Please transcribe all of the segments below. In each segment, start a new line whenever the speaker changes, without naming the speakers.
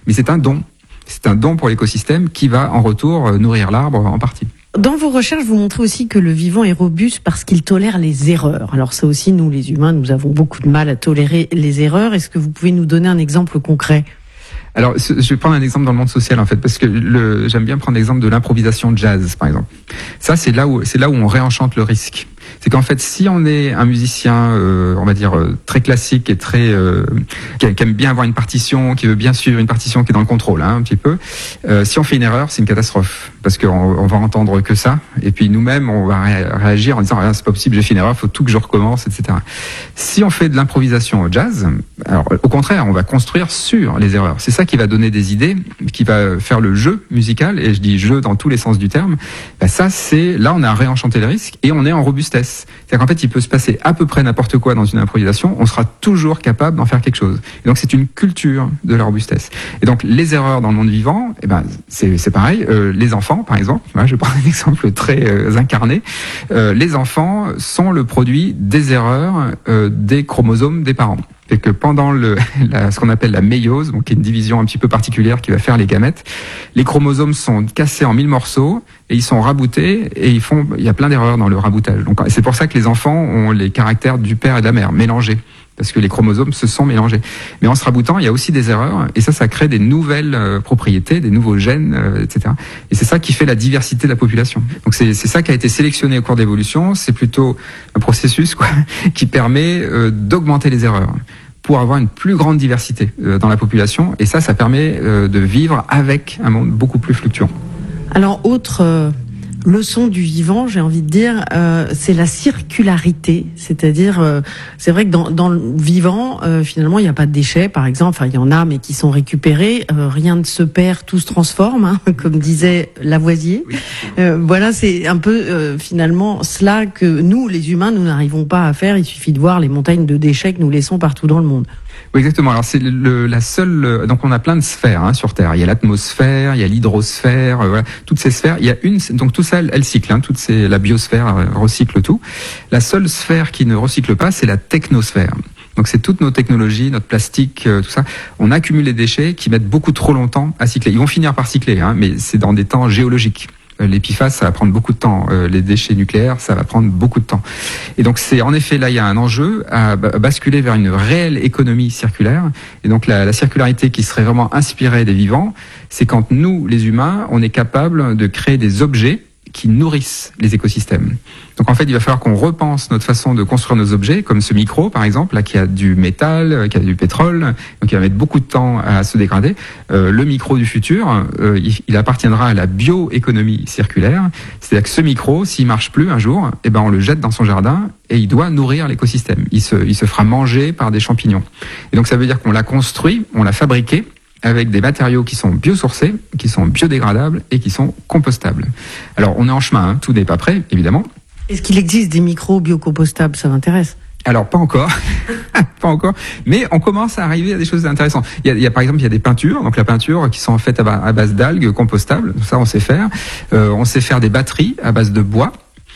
mais c'est un don. C'est un don pour l'écosystème qui va en retour nourrir l'arbre en partie.
Dans vos recherches, vous montrez aussi que le vivant est robuste parce qu'il tolère les erreurs. Alors ça aussi, nous les humains, nous avons beaucoup de mal à tolérer les erreurs. Est-ce que vous pouvez nous donner un exemple concret ?
Alors, je vais prendre un exemple dans le monde social en fait, parce que j'aime bien prendre l'exemple de l'improvisation jazz, par exemple. Ça, c'est là où on réenchante le risque. C'est qu'en fait, si on est un musicien, on va dire très classique et très qui aime bien avoir une partition, qui veut bien suivre une partition qui est dans le contrôle, un petit peu. Si on fait une erreur, c'est une catastrophe parce qu'on va entendre que ça. Et puis nous-mêmes, on va réagir en disant c'est pas possible, j'ai fait une erreur, faut tout que je recommence, etc. Si on fait de l'improvisation au jazz, alors au contraire, on va construire sur les erreurs. C'est ça qui va donner des idées, qui va faire le jeu musical. Et je dis jeu dans tous les sens du terme. Ça, c'est là, on a réenchanté le risque et on est en robustesse. C'est-à-dire qu'en fait, il peut se passer à peu près n'importe quoi dans une improvisation, on sera toujours capable d'en faire quelque chose. Et donc, c'est une culture de la robustesse. Et donc, les erreurs dans le monde vivant, c'est pareil. Les enfants, par exemple, je vais prendre un exemple très incarné. Les enfants sont le produit des erreurs des chromosomes des parents. Et que pendant ce qu'on appelle la méiose, donc qui est une division un petit peu particulière qui va faire les gamètes, les chromosomes sont cassés en 1000 morceaux et ils sont raboutés et il y a plein d'erreurs dans le raboutage. Donc c'est pour ça que les enfants ont les caractères du père et de la mère mélangés. Parce que les chromosomes se sont mélangés. Mais en se raboutant, il y a aussi des erreurs, et ça crée des nouvelles propriétés, des nouveaux gènes, etc. Et c'est ça qui fait la diversité de la population. Donc c'est ça qui a été sélectionné au cours d'évolution. C'est plutôt un processus qui permet d'augmenter les erreurs pour avoir une plus grande diversité dans la population. Et ça permet de vivre avec un monde beaucoup plus fluctuant.
Alors, autre leçon du vivant, j'ai envie de dire, c'est la circularité. C'est-à-dire, c'est vrai que dans le vivant, finalement, il n'y a pas de déchets, par exemple. Enfin, il y en a, mais qui sont récupérés. Rien ne se perd, tout se transforme, comme disait Lavoisier. Oui. Voilà, c'est un peu finalement cela que nous, les humains, nous n'arrivons pas à faire. Il suffit de voir les montagnes de déchets que nous laissons partout dans le monde.
Oui, exactement. Alors c'est la seule. Donc on a plein de sphères sur Terre. Il y a l'atmosphère, il y a l'hydrosphère, voilà, toutes ces sphères. Il y a donc tout ça, elle cycle. La biosphère recycle tout. La seule sphère qui ne recycle pas, c'est la technosphère. Donc c'est toutes nos technologies, notre plastique, tout ça. On accumule les déchets qui mettent beaucoup trop longtemps à cycler. Ils vont finir par cycler, mais c'est dans des temps géologiques. L'épiphyse, ça va prendre beaucoup de temps. Les déchets nucléaires, ça va prendre beaucoup de temps. Et donc, c'est en effet, là, il y a un enjeu à basculer vers une réelle économie circulaire. Et donc, la circularité qui serait vraiment inspirée des vivants, c'est quand nous, les humains, on est capable de créer des objets qui nourrissent les écosystèmes. Donc en fait, il va falloir qu'on repense notre façon de construire nos objets, comme ce micro par exemple, là qui a du métal, qui a du pétrole, donc il va mettre beaucoup de temps à se dégrader. Le micro du futur, il appartiendra à la bioéconomie circulaire, c'est-à-dire que ce micro, s'il marche plus un jour, on le jette dans son jardin et il doit nourrir l'écosystème. Il se fera manger par des champignons. Et donc ça veut dire qu'on l'a construit, on l'a fabriqué, avec des matériaux qui sont biosourcés, qui sont biodégradables et qui sont compostables. Alors, on est en chemin, tout n'est pas prêt, évidemment.
Est-ce qu'il existe des micros biocompostables ? Ça m'intéresse.
Alors, pas encore. Pas encore. Mais on commence à arriver à des choses intéressantes. Il y a par exemple, il y a des peintures. Donc, la peinture qui sont faites à base d'algues compostables. Ça, on sait faire. On sait faire des batteries à base de bois.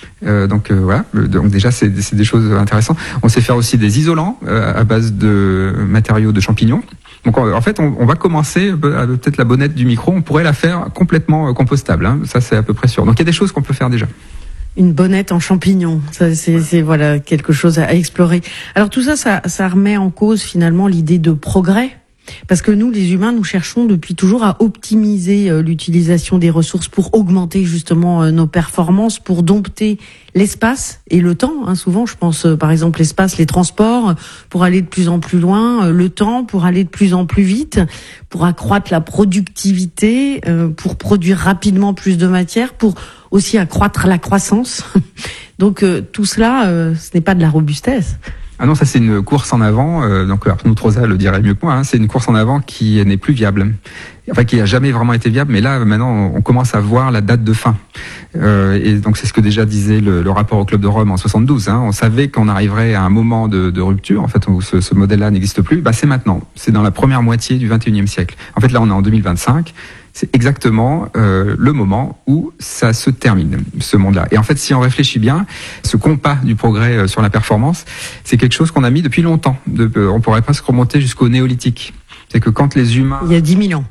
Donc voilà. Donc déjà, c'est des choses intéressantes. On sait faire aussi des isolants à base de matériaux de champignons. Donc en fait, on va commencer peut-être la bonnette du micro, on pourrait la faire complètement compostable. Ça, c'est à peu près sûr. Donc il y a des choses qu'on peut faire déjà.
Une bonnette en champignons, ça c'est voilà quelque chose à explorer. Alors tout ça remet en cause finalement l'idée de progrès. Parce que nous, les humains, nous cherchons depuis toujours à optimiser l'utilisation des ressources pour augmenter justement nos performances, pour dompter l'espace et le temps. Souvent, je pense par exemple l'espace, les transports, pour aller de plus en plus loin, le temps pour aller de plus en plus vite, pour accroître la productivité, pour produire rapidement plus de matière, pour aussi accroître la croissance. Donc tout cela, ce n'est pas de la robustesse.
Ah non, ça c'est une course en avant, donc Arnaud Troza le dirait mieux que moi, c'est une course en avant qui n'est plus viable. Enfin, qui a jamais vraiment été viable, mais là, maintenant, on commence à voir la date de fin. Et donc, c'est ce que déjà disait le rapport au Club de Rome en 72. On savait qu'on arriverait à un moment de rupture, en fait, où ce modèle-là n'existe plus. C'est maintenant. C'est dans la première moitié du 21e siècle. En fait, là, on est en 2025. C'est exactement le moment où ça se termine, ce monde-là. Et en fait, si on réfléchit bien, ce compas du progrès sur la performance, c'est quelque chose qu'on a mis depuis longtemps. On pourrait presque remonter jusqu'au néolithique. C'est que quand les humains...
Il y a 10 000 ans.